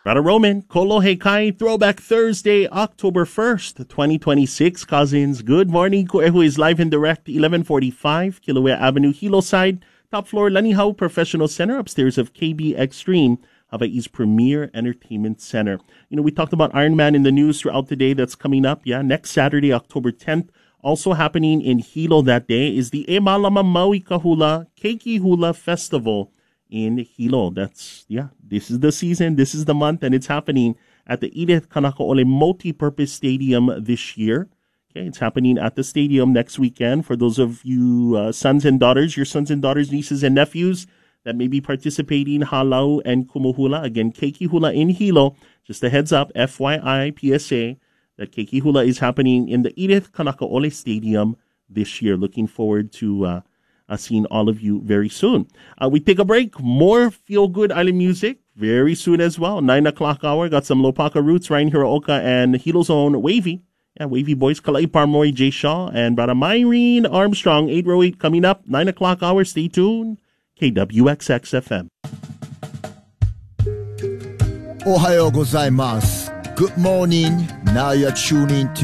Brother Roman, Kolo Hekai, Throwback Thursday, October 1st, 2026. Cousins, good morning. Kuehu is live and direct, 1145 Kilauea Avenue, Hilo Side, top floor, Lanihau Professional Center, upstairs of KB Extreme, Hawaii's premier entertainment center. You know, we talked about Iron Man in the news throughout the day. That's coming up, next Saturday, October 10th. Also happening in Hilo that day is the E Malama Maui Kahula Keiki Hula Festival in Hilo. This is the season, this is the month, and it's happening at the Edith Kanakaole Multi-Purpose Stadium this year. Okay, it's happening at the stadium next weekend. For those of you your sons and daughters, nieces and nephews that may be participating, halau and kumuhula. Again, Keiki Hula in Hilo. Just a heads up, FYI, PSA, that Keiki Hula is happening in the Edith Kanakaole Stadium this year. Looking forward to seeing all of you very soon. We take a break. More feel-good island music very soon as well. 9 o'clock hour. Got some Lopaka Roots, Ryan Hiraoka, and Hilo's own Wavy. Yeah, Wavy Boys, Kalai Parmoy, Jay Shaw, and Brother Myrene Armstrong. 808 coming up. 9 o'clock hour. Stay tuned. KWXX-FM. Ohayo gozaimasu. Good morning. Now you're tuning to